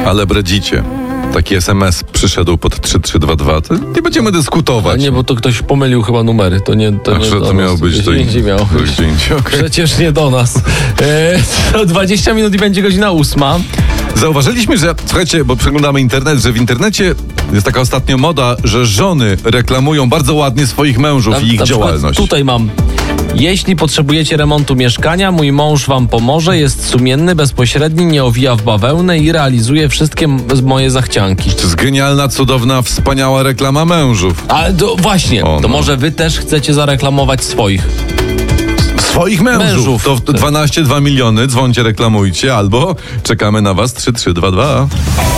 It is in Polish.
Ale bredzicie. Taki SMS przyszedł pod 3322. To nie będziemy dyskutować. A nie, bo to ktoś pomylił chyba numery. To nie to miało być to indziej miało. Okay. Przecież nie do nas. 20 minut i będzie godzina 8. Zauważyliśmy, że, słuchajcie, bo przeglądamy internet, że w internecie jest taka ostatnio moda, że żony reklamują bardzo ładnie swoich mężów i ich działalność. Tutaj mam. Jeśli potrzebujecie remontu mieszkania, mój mąż wam pomoże, jest sumienny, bezpośredni, nie owija w bawełnę i realizuje wszystkie moje zachcianki. To jest genialna, cudowna, wspaniała reklama mężów. Ale to właśnie, to może wy też chcecie zareklamować swoich. Swoich mężów. To 12 2 miliony, dzwońcie, reklamujcie, albo czekamy na was 3322.